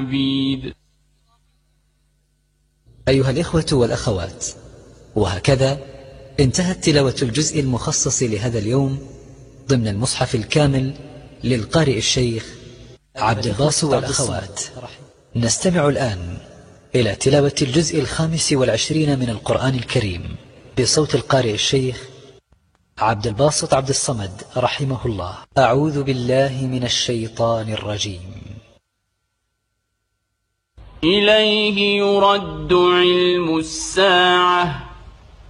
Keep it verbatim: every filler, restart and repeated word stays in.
عبيد. أيها الإخوة والأخوات، وهكذا انتهت تلاوة الجزء المخصص لهذا اليوم ضمن المصحف الكامل للقارئ الشيخ عبد الباسط والأخوات. نستمع الآن إلى تلاوة الجزء الخامس والعشرين من القرآن الكريم بصوت القارئ الشيخ عبد الباسط عبد الصمد رحمه الله. أعوذ بالله من الشيطان الرجيم. إليه يرد علم الساعة